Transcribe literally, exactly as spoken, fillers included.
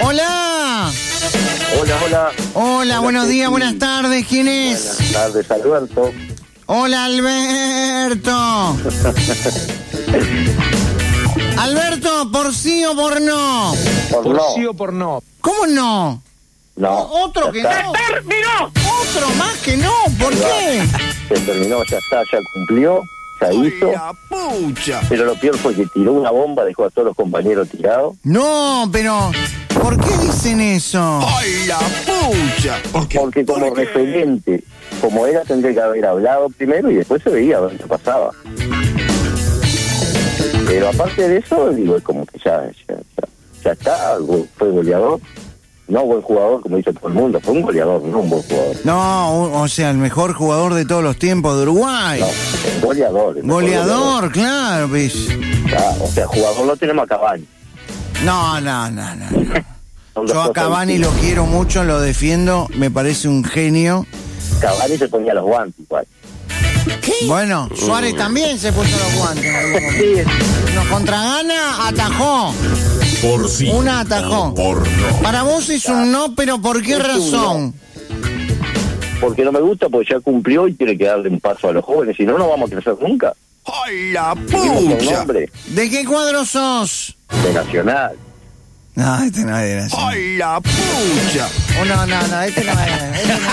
Hola. Hola, hola. Hola, Hola, buenos Ceci. días, buenas tardes. ¿Quién es? Buenas tardes, Alberto. Hola, Alberto. Alberto, ¿por sí o por no? Por, Por no. sí o por no. ¿Cómo no? No. O- Otro ya que está. no. Otro más que no. ¿Por qué? Se terminó, ya está, ya cumplió, ya hizo. pucha! Pero lo peor fue que tiró una bomba, dejó a todos los compañeros tirados. No, pero ¿por qué dicen eso? ¡Ay, la pucha! Porque, Porque como referente, como era, tendría que haber hablado primero y después se veía a ver qué pasaba. Pero aparte de eso, digo, es como que ya, ya, ya, ya está, fue goleador. No buen jugador, como dice todo el mundo, fue un goleador, no un buen jugador. No, o o sea, el mejor jugador de todos los tiempos de Uruguay. No, goleador. el mejor Goleador, claro, ¿ves? Ah, o sea, jugador no tenemos a Cavani. No, no, no, no. Son dos Yo a cosas Cavani lo distintas. quiero mucho, lo defiendo, me parece un genio. Cavani se ponía los guantes igual. Bueno, Suárez también se puso los guantes. en algún momento. Sí, No, contra Gana atajó. Por sí. Una atajó. Por no. Para vos es un no, pero ¿por qué Es un razón? porque no me gusta, porque ya cumplió y tiene que darle un paso a los jóvenes, si no, no vamos a crecer nunca. ¡ay, la Seguimos con pucha! nombre ¿De qué cuadro sos? de Nacional. No, este no es de Nacional. ¡Ay, la pucha! Oh, no, no, no, este no es. Este no